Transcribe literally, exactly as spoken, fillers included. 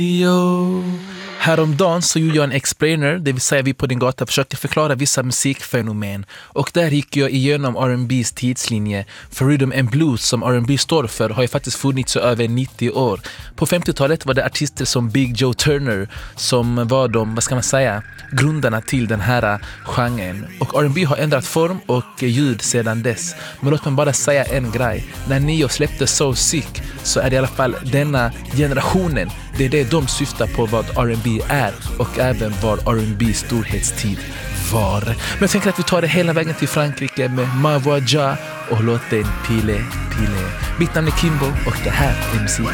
Yo. Häromdagen så gjorde jag en explainer, det vill säga vi på din gata försökte förklara vissa musikfenomen. Och där gick jag igenom R and B's tidslinje. För rhythm and blues som R and B står för har ju faktiskt funnits i över nittio år. På femtiotalet var det artister som Big Joe Turner som var de, vad ska man säga, grundarna till den här genren. Och R and B har ändrat form och ljud sedan dess. Men låt mig bara säga en grej. När Neo släppte So Sick så är det i alla fall denna generationen. Det är det de syftar på vad R and B är och även vad R and B storhetstid var. Men jag tänker att vi tar det hela vägen till Frankrike med Ma Voix Ja och låten Pile Pile. Mitt namn är Kimbo och det här är musik.